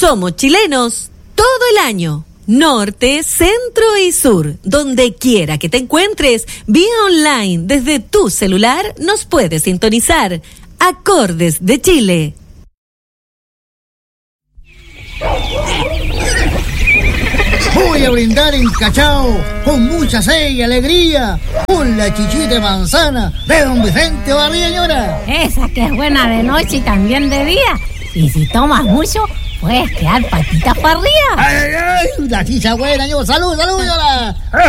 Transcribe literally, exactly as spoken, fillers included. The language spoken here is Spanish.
Somos chilenos todo el año. Norte, centro y sur. Donde quiera que te encuentres, vía online, desde tu celular, nos puedes sintonizar. Acordes de Chile. Voy a brindar en Cachao, con mucha sed y alegría, con la chichita de manzana de don Vicente Barría, señora. Esa que es buena de noche y también de día. Y si tomas mucho, puedes quedar patitas para arriba. ¡Ay, ay, ay! La chicha buena, yo. ¡Salud, salud, señora!